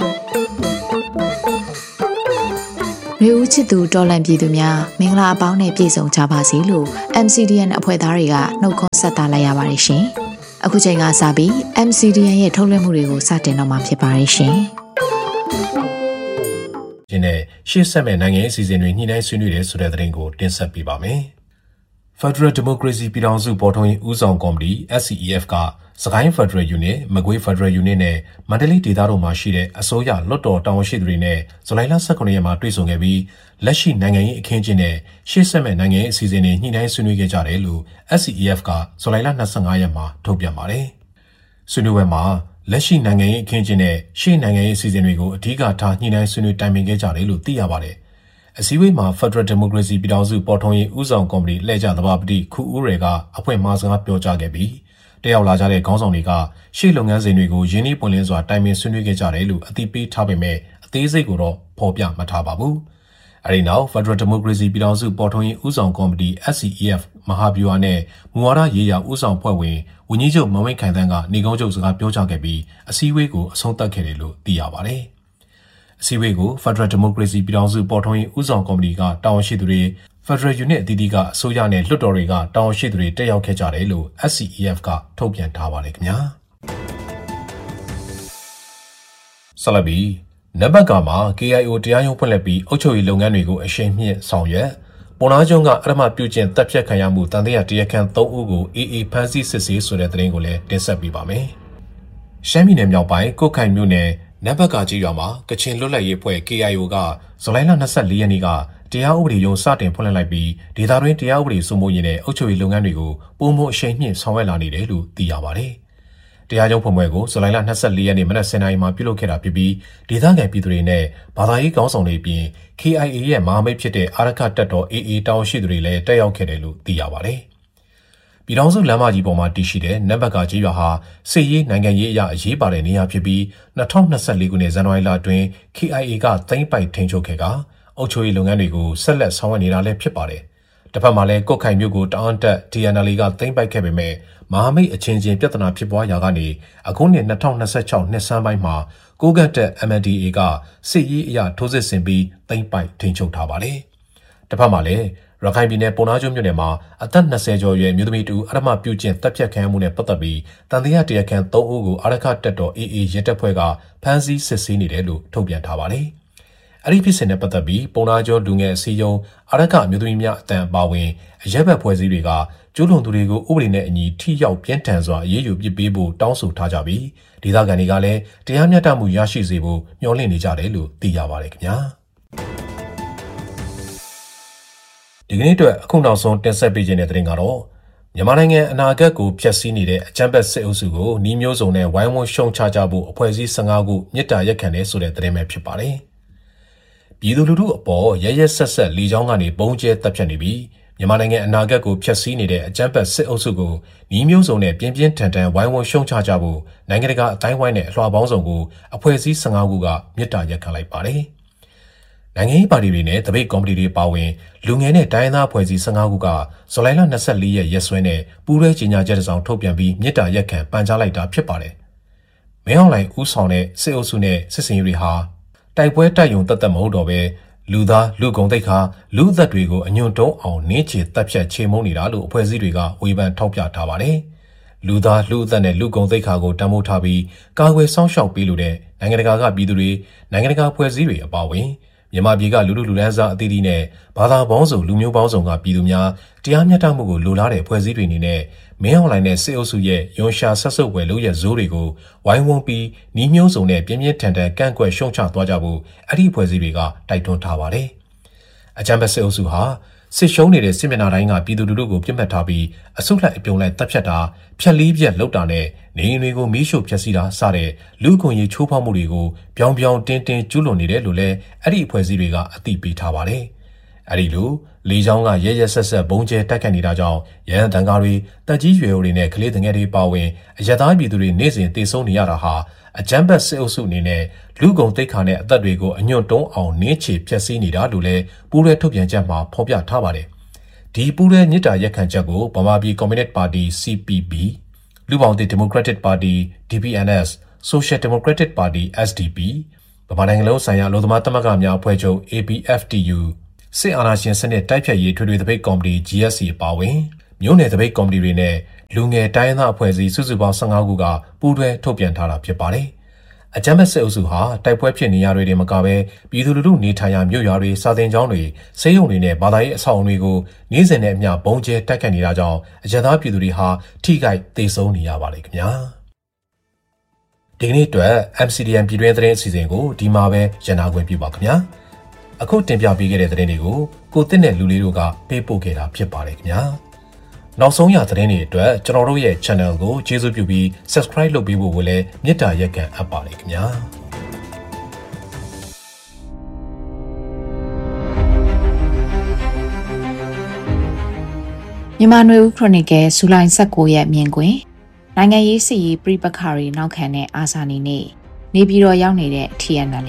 မျိုးဦးချစ်သူတော်လန့်ပြည်သူများမင်္ဂလာအပေါင်းနဲ့ပြည့်စုံကြပါစေလို့ MCDN အဖွဲ့သားတွေကနှုတ်ခွန်းဆက်သလိုက်ရပါတယ်ရှင်။အခုချိန်ကစပြီး MCDN ရဲ့ထုတ်လွှင့်မှုတွေကိုစတင်တော့မှာဖြစ်ပါတယ်ရှင်။ဒီနေ့ရှေ့ဆက်မဲ့နိုင်ငံရေးအစီအစဉ်တွေညှိနှိုင်းဆွေးနွေးတယ်ဆိုတဲ့သတင်းကိုတင်ဆက်ပေးပါမယ်။ Federal Democracy ပြည်ထောင်စုပေါ်ထွန်းရေးဦးဆောင်ကော်မတီ SCEF ကစကိုင်း Federal Unit မကွေး Federal Unit နဲ့မန္တလေးဒေသတို့မှာရှိတဲ့အစိုးရလွှတ်တော်တာဝန်ရှိသူတွေနဲ့ဇူလိုင်လ18ရက်မှာတွေ့ဆုံခဲ့ပြီးလက်ရှိနိုင်ငံရေးအခင်းအကျင်းနဲ့ရှေ့ဆက်မဲ့နိုင်ငံရေးအစီအစဉ်တွေညှိနှိုင်းဆွေးနွေးခဲ့ကြတယ်လို့ SCEF ကဇူလိုင်လ25ရက်မှာထုတ်ပြန်ပါတယ်။ဆွေးနွေးပွဲမှာလက်ရှိနိုင်ငံရေးအခင်းအကျင်းနဲ့ရှေ့နိုင်ငံရေးအစီအစဉ်တွေကိုအဓိကထားညှိနှိုင်းဆွေးနွေးတိုင်ပင်ခဲ့ကြတယ်လို့သိရပါတယ်။အစည်းအဝေးမှာ Federal Democracy ပြည်ထောင်စုပေါ်ထွန်းရေးဦးဆောင်ကော်မတီလှည့်ကျသဘာပတိခူဦးရေကအဖွင့်မှာစကားပြောကြားခဲ့ပြီးတက်ရောက်လာကြတဲ့ခေါင်းဆောင်တွေကရှေ့လုပ်ငန်းစဉ်တွေကိုရင်းနှီးပွင့်လင်းစွာတိုင်ပင်ဆွေးနွေးခဲ့ကြတယ်လို့အသိပေးထားပေမဲ့အသေးစိတ်ကိုတော့ဖော်ပြမထားပါဘူး။အဲဒီနောက် Federal Democracy ပြည်ထောင်စုပေါ်ထွန်းရေးဦးဆောင်ကော်မတီ SCEF မဟာဗျူဟာနဲ့မူဝါဒရေးရာဦးဆောင်ဖွဲ့ဝင်ဝန်ကြီးချုပ်မဝင်းခိုင်တန်းကနေကုန်းချုပ်စကားပြောကြားခဲ့ပြီးအစည်းအဝေးကိုအဆုံးသတ်ခဲ့တယ်လို့သိရပါတယ်။အစည်းအဝေးကို Federal Democracy ပြည်ထောင်စုပေါ်ထွန်းရေးဦးဆောင်ကော်မတီကတာဝန်ရှိသူတွေ Federal Unit အသီးသီးကအစိုးရနဲ့လွှတ်တော်တွေကတာဝန်ရှိသူတွေတက်ရောက်ခဲ့ကြတယ်လို့ SCEF ကထုတ်ပြန်ထားပါတယ်ခင်ဗျာဆလဘီနဘက်ကမှာ KIO တရားရုံးဖွင့်လှစ်ပြီးအုပ်ချုပ်ရေးလုပ်ငန်းတွေကိုအရှိန်မြင့်ဆောင်ရွက်ပေါ်နာကျုံကအရမပြုကျင့်တပ်ဖြတ်ခံရမှုတန်တရားတရားခံ3ဦးကို AA ဖမ်းဆီးစစ်ဆေးဆိုတဲ့သတင်းကိုလည်းတင်ဆက်ပေးပါမယ်ရှမ်းပြည်နယ်မြောက်ပိုင်းကုတ်ခိုင်မြို့နယ်နဘက်ကကြီးရွာမှာကချင်လွတ်လပ်ရေးအဖွဲ့ KIO ကဇူလိုင်လ24ရက်နေ့ကတရားဥပဒေရုံးစတင်ဖွင့်လှစ်လိုက်ပြီးဒေသတွင်းတရားဥပဒေစိုးမိုးရေးနဲ့အုပ်ချုပ်ရေးလုပ်ငန်းတွေကိုပုံမှန်အရှိန်မြင့်ဆောင်ရွက်လာနေတယ်လို့သိရပါတယ်။တရားရုံးဖွင့်ပွဲကိုဇူလိုင်လ24ရက်နေ့မနက်10:00 နာရီမှာပြုလုပ်ခဲ့တာဖြစ်ပြီးဒေသခံပြည်သူတွေနဲ့ဘာသာရေးခေါင်းဆောင်တွေအပြင် KIA ရဲ့မဟာမိတ်ဖြစ်တဲ့အာရခတပ်တော် AA တောင်းရှိသူတွေလည်းတက်ရောက်ခဲ့တယ်လို့သိရပါတယ်။ပြည်ထောင်စုလမ်းမကြီးပေါ်မှာတည်ရှိတဲ့နဘက်ကကြီးရွာဟာစစ်ရေးနိုင်ငံရေးအရာအရေးပါတဲ့နေရာဖြစ်ပြီး2024ခုနှစ်ဇန်နဝါရီလအတွင်း KIA ကသိမ်းပိုက်ထိန်းချုပ်ခဲ့ကအုပ်ချုပ်ရေးလုပ်ငန်းတွေကိုဆက်လက်ဆောင်ရွက်နေတာလည်းဖြစ်ပါတယ်။တစ်ဖက်မှာလည်းကုတ်ခိုင်မြို့ကိုတအန်းတက် DNL ကသိမ်းပိုက်ခဲ့ပေမဲ့မဟာမိတ်အချင်းချင်းပြဿနာဖြစ်ပွားရာကနေအခုနှစ်2026နှစ်ဆန်းပိုင်းမှာကိုကတ်တက် MNDAA ကစစ်ရေးအရာထိုးစစ်ဆင်ပြီးသိမ်းပိုက်ထိန်းချုပ်ထားပါတယ်။တစ်ဖက်မှာလည်းရခိုင်ပြည်နယ်ပုံနာကျုံမြို့နယ်မှာအသက်20ကျော်အရွယ်မျိုးသမီးတူအရမပြုကျင့်တပ်ဖြတ်ခံရမှုနဲ့ပတ်သက်ပြီးတန်တရားတရားခံ3ဦးကိုအာရခတပ်တော် AA ရဲတပ်ဖွဲ့ကဖမ်းဆီးစစ်ဆေးနေတယ်လို့ထုတ်ပြန်ထားပါတယ်။အဲ့ဒီဖြစ်စဉ်နဲ့ပတ်သက်ပြီးပုံနာကျော်လူငယ်အစည်းအရုံးအာရကအမျိုးသမီးများအတန်ပါဝင်အရက်ဘက်ဖွဲ့စည်းတွေကကျူးလွန်သူတွေကိုဥပဒေနဲ့အညီထိရောက်ပြင်းထန်စွာအရေးယူပစ်ပေးဖို့တောင်းဆိုထားကြပြီးဒေသခံတွေကလည်းတရားမျှတမှုရရှိစေဖို့မျှော်လင့်နေကြတယ်လို့သိရပါတယ်ခင်ဗျာဒီကနေ့အတွက်အခုနောက်ဆုံးတင်ဆက်ပေးခြင်းတဲ့သတင်းကတော့မြန်မာနိုင်ငံအနာဂတ်ကိုဖျက်ဆီးနေတဲ့အကြမ်းဖက်စစ်အုပ်စုကိုနှီးမျိုးစုံနဲ့ဝိုင်းဝန်းရှုံချကြဖို့အဖွဲ့အစည်း15ခုမြစ်တာရက်ခံတဲ့ဆိုတဲ့သတင်းပဲဖြစ်ပါတယ်။ပြည်သူလူထုအပေါ်ရရက်ဆက်ဆက်လီချောင်းကနေပုံကျဲတပ်ဖြတ်နေပြီးမြန်မာနိုင်ငံအနာဂတ်ကိုဖျက်ဆီးနေတဲ့အကြမ်းဖက်စစ်အုပ်စုကိုနှီးမျိုးစုံနဲ့ပြင်းပြင်းထန်ထန်ဝိုင်းဝန်းရှုံချကြဖို့နိုင်ငံတကာအတိုင်းဝိုင်းနဲ့အလွှာပေါင်းစုံကိုအဖွဲ့အစည်း15ခုကမြစ်တာရက်ခံလိုက်ပါတယ်။နိုင်ငံရေးပါတီတွေနဲ့တပိတ်ကော်မတီတွေပါဝင်လူငယ်နဲ့တိုင်းသားအဖွဲ့အစည်း15ခုကဇူလိုင်လ24ရက်ရက်စွဲနဲ့ပူးတွဲကြေညာချက်တစ်စောင်ထုတ်ပြန်ပြီးမြစ်တာရက်ခံပန်ကြားလိုက်တာဖြစ်ပါတယ်။မင်းအောင်လှိုင်ဦးဆောင်တဲ့စစ်အုပ်စုနဲ့စစ်စင်ရေးတွေဟာတိုက်ပွဲတိုက်ယုံတတ်မဟုတ်တော့ပဲလူသားလူကုန်သိက္ခာလူအသက်တွေကိုအညွန့်တုံးအောင်နင်းချေတပ်ဖြတ်ချေမှုန်းနေတာလို့အဖွဲ့အစည်းတွေကဝေဖန်ထောက်ပြထားပါတယ်။လူသားလူအသက်နဲ့လူကုန်သိက္ခာကိုတံမိုးထားပြီးကာကွယ်စောင့်ရှောက်ပေးလို့တဲ့နိုင်ငံတကာကပြည်သူတွေနိုင်ငံတကာအဖွဲ့အစည်းတွေအပါအဝင်မြန်မာပြည်ကလူလူလန်းစားအသီးသီးနဲ့ဘာသာပေါင်းစုံလူမျိုးပေါင်းစုံကပြည်သူများတရားမျှတမှုကိုလိုလားတဲ့ဖွဲ့စည်းတွေအနေနဲ့မင်းအောင်လှိုင်နဲ့စစ်အုပ်စုရဲ့ယွန်ရှာဆက်စုပ်ဝယ်လို့ရဇိုးတွေကိုဝိုင်းဝန်းပြီးနှီးမျိုးစုံနဲ့ပြင်းပြင်းထန်ထန်ကန့်ကွက်ရှုံချသွားကြဖို့အဲ့ဒီဖွဲ့စည်းတွေကတိုက်တွန်းထားပါတယ်။အကြမ်းဖက်စစ်အုပ်စုဟာစစ်ရှုံးနေတဲ့စစ်မျက်နှာတိုင်းကပြည်သူလူထုကိုပြစ်မှတ်ထားပြီးအစုလိုက်အပြုံလိုက်တပ်ဖြတ်တာဖြတ်လီးပြက်လုပ်တာနဲ့နေအိမ်တွေကိုမီးရှို့ဖျက်ဆီးတာစတဲ့လူ့အခွင့်အရေးချိုးဖောက်မှုတွေကိုပြောင်ပြောင်တင်းတင်းကျူးလွန်နေတယ်လို့လည်းအဲ့ဒီအဖွဲ့အစည်းတွေကအသိပေးထားပါတယ်။အဲ့ဒီလိုလေကြောင်းကရဲရဲဆက်ဆက်ဘုံကျဲတိုက်ခတ်နေတာကြောင့်ရဟန်းတန်ကားတွေတက်ကြီးရွယ်အိုတွေနဲ့ကလေးငယ်တွေပါဝင်အရသားပြည်သူတွေနေ့စဉ်တေဆုံးနေရတာဟာအကြမ်းဖက်စစ်အုပ်စုအနေနဲ့လူကုန်သိက္ခာနဲ့အသက်တွေကိုအညွန့်တုံးအောင်နင်းချေဖျက်ဆီးနေတာလို့လည်းပူးရဲထုတ်ပြန်ချက်မှာဖော်ပြထားပါတယ်။ဒီပူးရဲမြစ်တာရက်ခံချက်ကိုဗမာပြည်ကွန်မြူနစ်ပါတီ CPB လူပေါင်းဒီမိုကရက်တစ်ပါတီ DPNS Social Democratic Party SDP ဗမာနိုင်ငံလုံးဆိုင်ရာလူသမားသမဂ္ဂများအဖွဲ့ချုပ် ABFTU စစ်အာဏာရှင်စနစ်တိုက်ဖြတ်ရေးထွေထွေတပိတ်ကော်မတီ GSC အပါအဝင်မြို့နယ်တပိတ်ကော်မတီတွေနဲ့လူငယ်တိုင်းရင်းသားအဖွဲ့အစည်းစုစုပေါင်း15ခုကပူးတွဲထုတ်ပြန်ထားတာဖြစ်ပါတယ်။အကြမ်းဖက်စစ်အုပ်စုဟာတိုက်ပွဲဖြစ်နေရတွေမကဘဲပြည်သူလူထုနေထိုင်ရာမြို့ရွာတွေစာသင်ကျောင်းတွေဆေးရုံတွေနဲ့ဘာသာရေးအဆောက်အအုံတွေကိုနေ့စဉ်နဲ့အမျှဘုံကျဲတိုက်ခတ်နေတာကြောင့်အကြမ်းသားပြည်သူတွေဟာထိခိုက်သေဆုံးနေရပါတယ်ခင်ဗျာ။ဒီကနေ့အတွက် MCDN ပြည်တွင်းသတင်းအစီအစဉ်ကိုဒီမှာပဲရန်နာခွင့်ပြုပါခင်ဗျာ။အခုတင်ပြပေးခဲ့တဲ့သတင်းတွေကိုကိုသစ်နဲ့လူလေးတို့ကပေးပို့ခဲ့တာဖြစ်ပါတယ်ခင်ဗျာ။နောက်ဆုံးရသတင်းတွေအတွက်ကျွန်တော်တို့ရဲ့ channel ကိုကျေးဇူးပြုပြီး subscribe လုပ်ပေးဖို့ကိုလည်းမေတ္တာရက်ခံအပ်ပါတယ်ခင်ဗျာမြန်မာနွေဦးခရိုနီကယ်ဇူလိုင်19ရက်မြင်ကွင်းနိုင်ငံရေးစစ်ရေးပြပခါရီနောက်ခံတဲ့အာဇာနည်နေ့နေပြည်တော်ရောက်နေတဲ့ TNL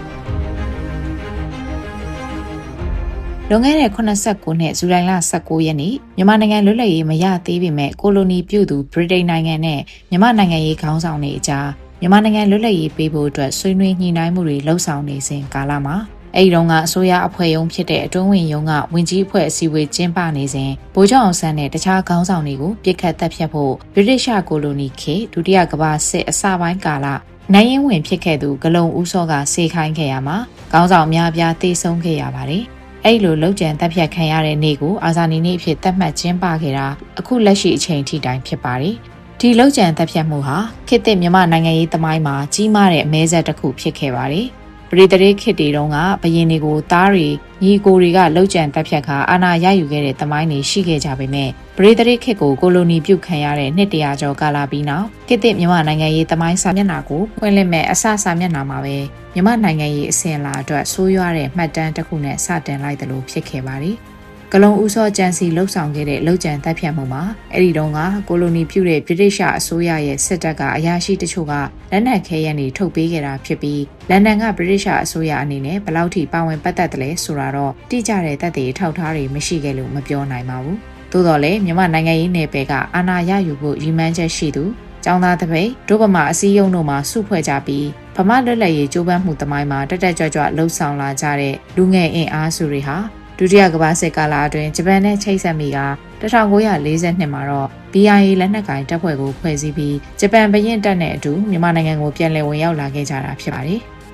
လွန်ခဲ့တဲ့89နှစ်ဇူလိုင်လ19ရက်နေ့မြန်မာနိုင်ငံလွတ်လပ်ရေးမရသေးပေမဲ့ကိုလိုနီပြုတ်သူဗြိတိန်နိုင်ငံနဲ့မြန်မာနိုင်ငံရေးခေါင်းဆောင်တွေအကြားမြန်မာနိုင်ငံလွတ်လပ်ရေးပေးဖို့အတွက်ဆွေးနွေးညှိနှိုင်းမှုတွေလှုပ်ဆောင်နေစဉ်ကာလမှာအဲဒီတုန်းကအစိုးရအဖွဲ့ရုံးဖြစ်တဲ့အတွင်းဝင်ရုံးကဝင်ကြီးအဖွဲ့အစည်းအဝေးကျင်းပနေစဉ်ဗိုလ်ချုပ်အောင်ဆန်းနဲ့တခြားခေါင်းဆောင်တွေကိုပြစ်ခတ်တပ်ဖြတ်ဖို့ဗြိတိရှကိုလိုနီခေတ်ဒုတိယကမ္ဘာစစ်အစပိုင်းကာလနိုင်ရင်ဝင်ဖြစ်ခဲ့သူဂလုံဦးစောကစေခိုင်းခဲ့ရမှာခေါင်းဆောင်များပြားတေဆုံးခဲ့ရပါတယ်အဲ့လိုလှုပ်ကြံတပ်ဖြတ်ခံရတဲ့နေ့ကိုအာဇာနည်နေ့အဖြစ်သတ်မှတ်ကျင်းပခဲ့တာအခုလက်ရှိအချိန်ထိတိုင်ဖြစ်ပါတယ်။ဒီလှုပ်ကြံတပ်ဖြတ်မှုဟာခေတ်သစ်မြန်မာနိုင်ငံရေးသမိုင်းမှာကြီးမားတဲ့အမဲဆက်တစ်ခုဖြစ်ခဲ့ပါတယ်။ပရိသေခေတ်တွေတုန်းကဘရင်တွေကိုသားတွေညီကိုတွေကလှုပ်ကြံတပ်ဖြတ်ခါအာဏာရယူခဲ့တဲ့သမိုင်းတွေရှိခဲ့ကြပေမဲ့ပရိသေခေတ်ကိုကိုလိုနီပြုတ်ခံရတဲ့နှစ်တရာကျော်ကာလပြီးနောက်ခေတ်သစ်မြန်မာနိုင်ငံရေးသမိုင်းစာမျက်နှာကိုဖွင့်လှစ်မဲ့အစစာမျက်နှာမှာပဲမြန်မာနိုင်ငံရေးအစဉ်အလာအတွက်ဆိုးရွားတဲ့မှတ်တမ်းတစ်ခုနဲ့စတင်လိုက်တယ်လို့ဖြစ်ခဲ့ပါတယ်။ကလုံဦးစောကျန်စီလှုပ်ဆောင်ခဲ့တဲ့လှုပ်ကြံတပ်ဖြတ်မှုမှာအဲ့ဒီတုန်းကကိုလိုနီပြုတဲ့ဗြိတိရှအစိုးရရဲ့စစ်တပ်ကအရာရှိတချို့ကလက်နက်ခဲယမ်းတွေထုတ်ပေးခဲ့တာဖြစ်ပြီးလန်ဒန်ကဗြိတိရှအစိုးရအနေနဲ့ဘယ်လောက်ထိပါဝင်ပတ်သက်တယ်လဲဆိုတာတော့တိကျတဲ့သက်သေထောက်ထားတွေမရှိခဲ့လို့မပြောနိုင်ပါဘူး။သို့တော်လည်းမြန်မာနိုင်ငံရေးနယ်ပယ်ကအာဏာရယူဖို့ရည်မှန်းချက်ရှိသူကျောင်းသားတပိတ်ဒုဗမာအစည်းအရုံးတို့မှစုဖွဲ့ကြပြီးဗမာလွတ်လပ်ရေးကြိုးပမ်းမှုသမိုင်းမှာတက်တက်ကြွကြွလှုပ်ဆောင်လာကြတဲ့လူငယ်အင်အားစုတွေဟာဒုတိယကမ္ဘာစစ်ကာလအတွင်းဂျပန်နဲ့ချိတ်ဆက်မိက1942မှာတော့ BIA လက်နက်ကင်တပ်ဖွဲ့ကိုဖွဲ့စည်းပြီးဂျပန်ဘရင်တပ်နဲ့အတူမြန်မာနိုင်ငံကိုပြန်လည်ဝင်ရောက်လာခဲ့ကြတာဖြစ်ပါတယ်။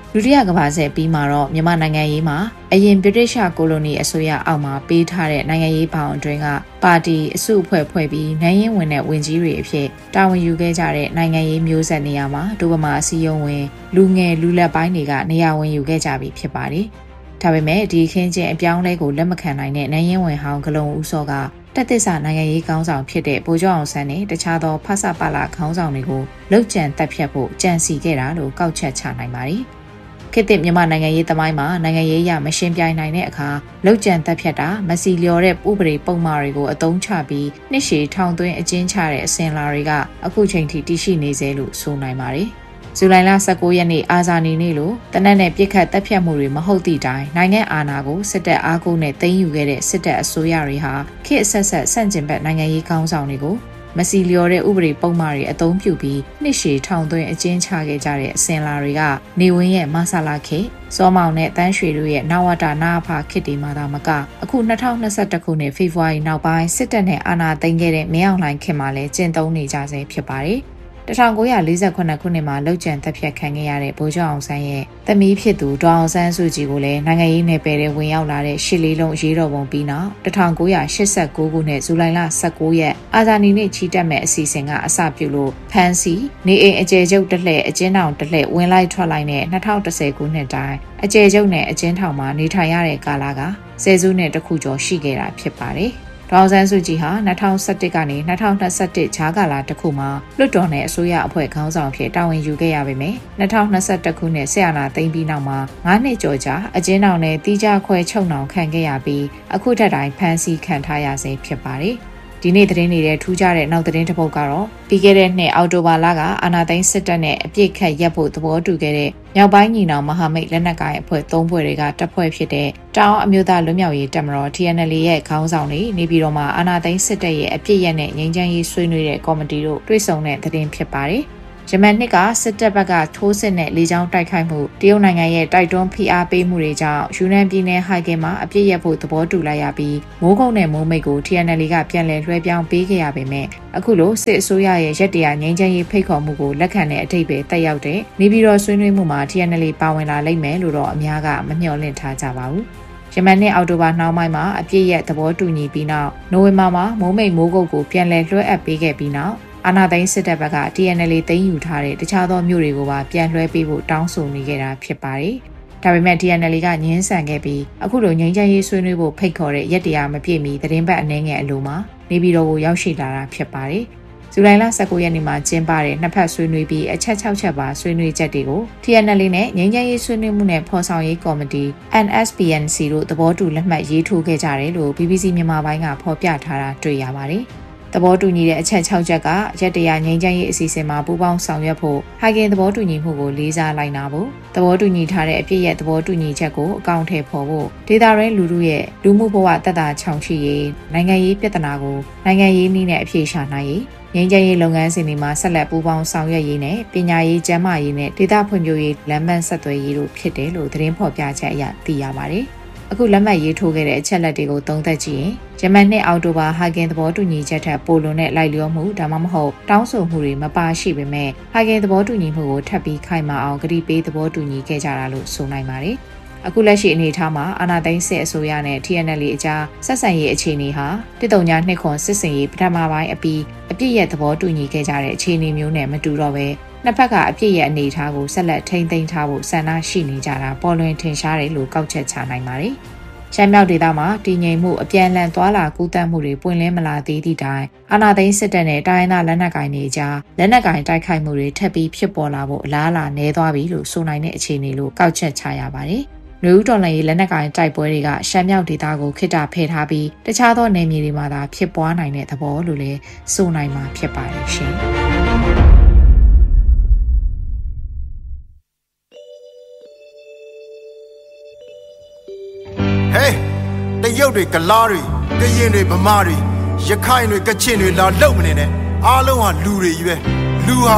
ဒုတိယကမ္ဘာစစ်ပြီးမှာတော့မြန်မာနိုင်ငံရေးမှာအရင်ဗြိတိရှကိုလိုနီအစိုးရအောက်မှာပေးထားတဲ့နိုင်ငံရေးဘောင်အတွင်းကပါတီအစုအဖွဲ့ဖွဲ့ပြီးနိုင်ရင်ဝင်တဲ့ဝင်ကြီးတွေအဖြစ်တာဝန်ယူခဲ့ကြတဲ့နိုင်ငံရေးမျိုးဆက်နေရာမှာဒုဗမာအစည်းအဝေးလူငယ်လူလက်ပိုင်းတွေကနေရာဝင်ယူခဲ့ကြပြီဖြစ်ပါတယ်။ဒါပေမဲ့ဒီခင်းချင်းအပြောင်းလဲကိုလက်မခံနိုင်တဲ့နိုင်ရင်ဝင်ဟောင်းဂလုံဦးစောကတက်သစ္စာနိုင်ငံရေးခေါင်းဆောင်ဖြစ်တဲ့ဗိုလ်ချုပ်အောင်ဆန်းနဲ့တခြားသောဖဆပလခေါင်းဆောင်တွေကိုလှုပ်ကြံတက်ဖြတ်ဖို့ကြံစီခဲ့တာလို့ကောက်ချက်ချနိုင်ပါတယ်။ခေတ်သစ်မြန်မာနိုင်ငံရေးသမိုင်းမှာနိုင်ငံရေးရမရှင်းပြိုင်နိုင်တဲ့အခါလှုပ်ကြံတက်ဖြတ်တာမစီလျော်တဲ့ဥပဒေပုံမှားတွေကိုအသုံးချပြီးနှစ်ရှည်ထောင်သွင်းအကျဉ်းချတဲ့အစဉ်လာတွေကအခုချိန်ထိတည်ရှိနေသေးလို့ဆိုနိုင်ပါတယ်။ဇူလိုင်လ19ရက်နေ့အာဇာနည်နေ့လို့တနက်နဲ့ပြစ်ခတ်တပ်ဖြတ်မှုတွေမဟုတ်သည့်တိုင်နိုင်ငံအာဏာကိုစစ်တပ်အားကိုးနဲ့သိမ်းယူခဲ့တဲ့စစ်တပ်အစိုးရတွေဟာခေတ်အဆက်ဆက်ဆန့်ကျင်ဘက်နိုင်ငံရေးခေါင်းဆောင်တွေကိုမစီလျော်တဲ့ဥပဒေပုံမှားတွေအသုံးပြုပြီးနှစ်ရှည်ထောင်သွင်းအကျဉ်းချခဲ့ကြတဲ့အစဉ်လာတွေကနေဝင်းရဲ့မဆလာခေတ်စောမောင်နဲ့တန်းရွှေတို့ရဲ့နဝတနာဖခေတ်ဒီမှာသာမကအခု2021ခုနှစ်ဖေဖော်ဝါရီနောက်ပိုင်းစစ်တပ်နဲ့အာဏာသိမ်းခဲ့တဲ့မင်းအောင်လှိုင်ခေတ်မှာလည်းကျင့်သုံးနေကြဆဲဖြစ်ပါတယ်1948ခုနှစ်မှာလှုပ်ကြံတပ်ဖြတ်ခံခဲ့ရတဲ့ဗိုလ်ချုပ်အောင်ဆန်းရဲ့သမီးဖြစ်သူဒေါအောင်ဆန်းစုကြည်ကိုလည်းနိုင်ငံရေးနယ်ပယ်ထဲဝင်ရောက်လာတဲ့ရှစ်လေးလုံးရေးတော်ပုံပြီးနောက်1989ခုနှစ်ဇူလိုင်လ19ရက်အာဇာနည်နေ့ချီတက်မဲ့အစီအစဉ်ကအစပြုလို့ဖန်စီနေအိမ်အကျယ်ချုပ်တစ်လှည့်အကျဉ်းထောင်တစ်လှည့်ဝင်လိုက်ထွက်လိုက်နဲ့2010ခုနှစ်တိုင်းအကျယ်ချုပ်နဲ့အကျဉ်းထောင်မှာနေထိုင်ရတဲ့ကာလကဆယ်စုနှစ်တစ်ခုကျော်ရှိခဲ့တာဖြစ်ပါတယ်ဒေါအောင်ဆန်းစုကြည်ဟာ2011ကနေ2021ဂျားကာလတစ်ခုမှာလွှတ်တော်နဲ့အစိုးရအဖွဲ့ခေါင်းဆောင်ဖြစ်တာဝန်ယူခဲ့ရပေမယ့်2021ခုနှစ်ဆက်အာဏာသိမ်းပြီးနောက်မှာ9နှစ်ကျော်ကြာအကျဉ်းထောင်နဲ့တီးခြားခွဲချုပ်နှောင်ခံခဲ့ရပြီးအခုထက်တိုင်ဖမ်းဆီးခံထားရဆဲဖြစ်ပါတယ်ဒီနေ့သတင်းတွေထူးခြားတဲ့နောက်သတင်းတစ်ပုဒ်ကတော့ပြီးခဲ့တဲ့နှစ်အောက်တိုဘာလကအာဏာသိမ်းစစ်တပ်နဲ့အပြစ်ခတ်ရပ်ဖို့သဘောတူခဲ့တဲ့မြောက်ပိုင်းညီနောင်မဟာမိတ်လက်နက်ကိုင်အဖွဲ့3ဖွဲ့တွေကတပ်ဖွဲ့ဖြစ်တဲ့တောင်အမျိုးသားလွတ်မြောက်ရေးတပ်မတော် TNL ရဲ့ခေါင်းဆောင်တွေနေပြည်တော်မှာအာဏာသိမ်းစစ်တပ်ရဲ့အပြစ်ရက်နဲ့ငြိမ်းချမ်းရေးဆွေးနွေးတဲ့ကော်မတီတို့တွေ့ဆုံတဲ့သတင်းဖြစ်ပါတယ်ယမန်နှစ်ကစစ်တပ်ဘက်ကထိုးစစ်နဲ့လေကြောင်းတိုက်ခိုက်မှုတရုတ်နိုင်ငံရဲ့တိုက်တွန်းဖိအားပေးမှုတွေကြောင့်ယူနန်ပြည်နယ်ဟိုင်ဂင်မှာအပြစ်ရက်ဖို့သဘောတူလိုက်ရပြီးမိုးကုတ်နဲ့မိုးမိတ်ကို TNL ကပြန်လည်လွှဲပြောင်းပေးခဲ့ရပေမဲ့အခုလိုစစ်အစိုးရရဲ့ရက်တရားငြိမ်းချမ်းရေးဖိတ်ခေါ်မှုကိုလက်ခံတဲ့အထိပ္ပယ်တက်ရောက်တဲ့နေပြည်တော်ဆွေးနွေးမှုမှာ TNL ပါဝင်လာလိမ့်မယ်လို့တော့အများကမမျှော်လင့်ထားကြပါဘူးယမန်နှစ်အောက်တိုဘာနှောင်းပိုင်းမှာအပြစ်ရက်သဘောတူညီပြီးနောက်နိုဝင်ဘာမှာမိုးမိတ်မိုးကုတ်ကိုပြန်လည်လွှဲအပ်ပေးခဲ့ပြီးနောက်အာဏာသိမ်းစစ်တပ်ဘက်က TNL သိမ်းယူထားတဲ့တခြားသောမြို့တွေကိုပါပြန်လွှဲပေးဖို့တောင်းဆိုနေခဲ့တာဖြစ်ပါတယ်။ဒါပေမဲ့ TNL ကငြင်းဆန်ခဲ့ပြီးအခုလိုငြိမ်းချမ်းရေးဆွေးနွေးဖို့ဖိတ်ခေါ်တဲ့ရက်တရားမပြည့်မီသတင်းပတ်အနည်းငယ်အလိုမှာနေပြည်တော်ကိုရောက်ရှိလာတာဖြစ်ပါတယ်။ဇူလိုင်လ19ရက်နေ့မှာကျင်းပတဲ့နှစ်ဖက်ဆွေးနွေးပြီးအချက်6ချက်ပါဆွေးနွေးချက်တွေကို TNL နဲ့ငြိမ်းချမ်းရေးဆွေးနွေးမှုနဲ့ဖော်ဆောင်ရေးကော်မတီ NSPNC တို့သဘောတူလက်မှတ်ရေးထိုးခဲ့ကြတယ်လို့ BBC မြန်မာပိုင်းကဖော်ပြထားတာတွေ့ရပါတယ်။သဘောတူညီတဲ့အချက်6ချက်ကရက်တရားငြိမ်းချမ်းရေးအစီအစဉ်မှာပူးပေါင်းဆောင်ရွက်ဖို့ဟိုင်ဂင်သဘောတူညီမှုကိုလေးစားလိုက်နာဖို့သဘောတူညီထားတဲ့အပြည့်ရဲ့သဘောတူညီချက်ကိုအကောင့်ထဲပေါ်ဖို့ဒေသရဲလူထုရဲ့လူမှုဘဝတက်တာချောင်ရှိရေးနိုင်ငံရေးပြဿနာကိုနိုင်ငံရေးနည်းနဲ့အဖြေရှာနိုင်ရေးငြိမ်းချမ်းရေးလုပ်ငန်းစဉ်တွေမှာဆက်လက်ပူးပေါင်းဆောင်ရွက်ရေးနဲ့ပညာရေးကျန်းမာရေးနဲ့ဒေသဖွံ့ဖြိုးရေးလမ်းမဆက်သွယ်ရေးတို့ဖြစ်တယ်လို့သတင်းဖော်ပြချက်အရသိရပါတယ်အခုလက်မှတ်ရေးထိုးခဲ့တဲ့အချက်လက်တွေကိုသုံးသပ်ကြည့်ရင်ဂျမန်နှစ်အောက်တိုဘာဟိုင်ဂင်သဘောတူညီချက်ထက်ပိုလွန်တဲ့လိုက်လျောမှုဒါမှမဟုတ်တောင်းဆိုမှုတွေမပါရှိပေမဲ့ဟိုင်ဂင်သဘောတူညီမှုကိုထပ်ပြီးခိုင်မာအောင်ကတိပေးသဘောတူညီခဲ့ကြတာလို့ဆိုနိုင်ပါတယ်အခုလက်ရှိအနေအထားမှာအာဏာသိမ်းစစ်အစိုးရနဲ့ TNL အကြားဆက်ဆံရေးအခြေအနေဟာ139ခွန်စစ်စင်ရေးပထမပိုင်းအပြီးအပြည့်ရဲ့သဘောတူညီခဲ့ကြတဲ့အခြေအနေမျိုးနဲ့မတူတော့ပဲနှစ်ဖက်ကအပြည့်ရဲ့အနေအထားကိုဆက်လက်ထိန်းသိမ်းထားဖို့ဆန္ဒရှိနေကြတာပေါ်လွင်ထင်ရှားတယ်လို့ကောက်ချက်ချနိုင်ပါတယ်။ရှမ်းမြောက်ဒေသမှာတည်ငြိမ်မှုအပြန်အလှန်သွာလာကူးသန်းမှုတွေပွင့်လင်းမလာသေးသည့်တိုင်အာဏာသိမ်းစစ်တပ်နဲ့တိုင်းရင်းသားလက်နက်ကိုင်တွေကြားလက်နက်ကိုင်တိုက်ခိုက်မှုတွေထပ်ပြီးဖြစ်ပေါ်လာဖို့အလားအလာနည်းသွားပြီလို့ဆိုနိုင်တဲ့အခြေအနေလို့ကောက်ချက်ချရပါတယ်။လူဦးတော်လှန်ရေးလက်နက်ကိုင်တိုက်ပွဲတွေကရှမ်းမြောက်ဒေသကိုခေတ္တဖယ်ထားပြီးတခြားသောနယ်မြေတွေမှာသာဖြစ်ပွားနိုင်တဲ့သဘောလို့လည်းဆိုနိုင်မှာဖြစ်ပါတယ်ရှင်။တရုတ်တွေကလားတွေကရင်တွေဗမာတွေရခိုင်တွေကချင်တွေလာလုံမနေနဲ့အားလုံးဟာလူတွေကြီးပဲလူဟာ